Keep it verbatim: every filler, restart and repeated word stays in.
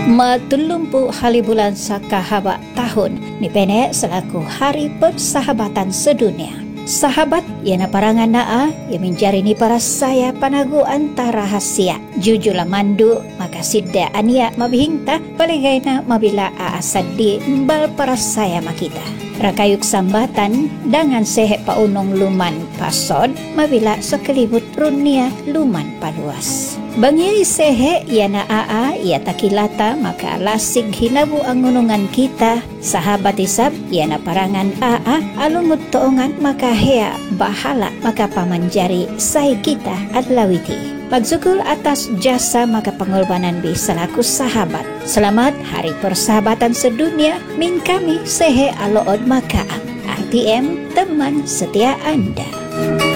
Matulumpu hari bulan Sakahaba tahun ni pene selaku hari persahabatan sedunia. Sahabat yana parangan naa yang menjari ni para saya panagu antara rahasia. Jujula mandu maka sidda ania mabihingta paligaina mabila aasadi mbal para saya makita. Rakayuk sambatan dengan sehe paunong luman pasod mabila sekelibut runia luman paluas. Bangi sehe yana aa ia takilata maka lasig hinabu ang ngunungan kita. Sahabat isab yana parangan aa alumut toongan maka hea bahala maka pamanjari say kita adlawiti. Pagsyukur atas jasa maka pengorbanan bi selaku sahabat. Selamat Hari Persahabatan Sedunia min kami sehe alood maka R T M teman setia Anda.